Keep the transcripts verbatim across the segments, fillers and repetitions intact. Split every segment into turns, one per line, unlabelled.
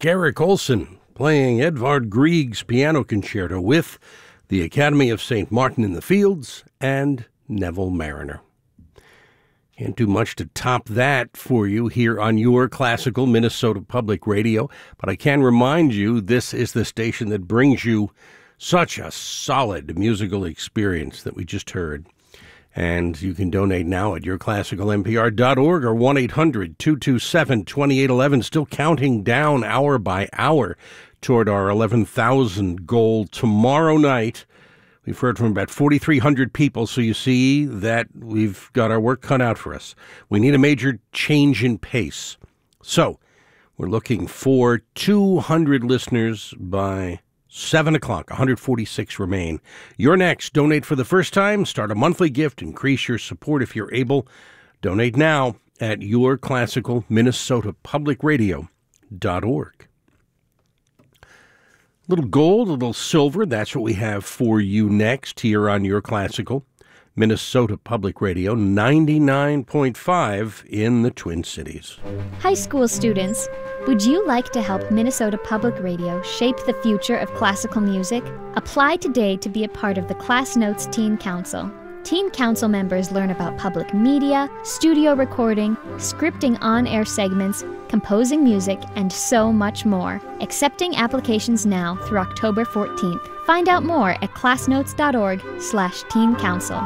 Garrick Olson playing Edvard Grieg's piano concerto with the Academy of Saint Martin in the Fields and Neville Marriner. Can't do much to top that for you here on your classical Minnesota Public Radio, but I can remind you this is the station that brings you such a solid musical experience that we just heard. And you can donate now at your classical n p r dot org or one eight hundred two two seven two eight one one, still counting down hour by hour toward our eleven thousand goal tomorrow night. We've heard from about forty-three hundred people, so you see that we've got our work cut out for us. We need a major change in pace. So we're looking for two hundred listeners by seven o'clock. one hundred forty-six remain. You're next. Donate for the first time. Start a monthly gift. Increase your support if you're able. Donate now at your classical Minnesota Public Radio dot org. Little gold, a little silver. That's what we have for you next here on your classical Minnesota Public Radio, ninety-nine point five in the Twin Cities.
High school students, would you like to help Minnesota Public Radio shape the future of classical music? Apply today to be a part of the Class Notes Teen Council. Teen Council members learn about public media, studio recording, scripting on-air segments, composing music, and so much more. Accepting applications now through October fourteenth. Find out more at classnotes dot org slash teen council.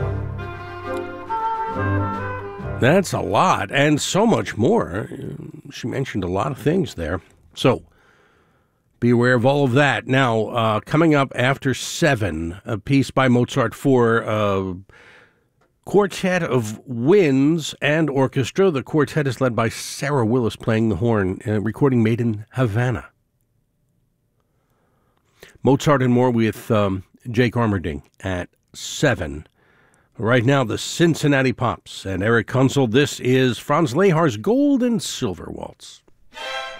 That's a lot, and so much more. She mentioned a lot of things there. So, be aware of all of that. Now, uh, coming up after seven, a piece by Mozart for a quartet of winds and orchestra. The quartet is led by Sarah Willis playing the horn, a recording made in Havana. Mozart and more with um, Jake Armerding at seven. Right now, the Cincinnati Pops and Eric Kunzel. This is Franz Lehar's Gold and Silver Waltz.